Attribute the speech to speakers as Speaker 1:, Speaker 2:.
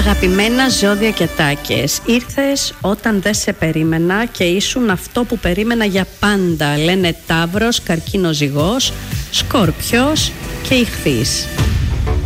Speaker 1: Αγαπημένα ζώδια και τάκες, ήρθες όταν δεν σε περίμενα και ήσουν αυτό που περίμενα για πάντα. Λένε Ταύρος, Καρκίνος Ζυγός, Σκορπιός και Ιχθύς.